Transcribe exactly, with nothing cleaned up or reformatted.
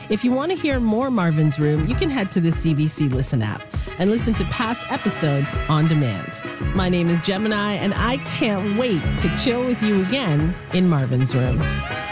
If you want to hear more Marvin's Room, you can head to the C B C Listen app and listen to past episodes on demand. My name is Gemini, and I can't wait to chill with you again in Marvin's Room.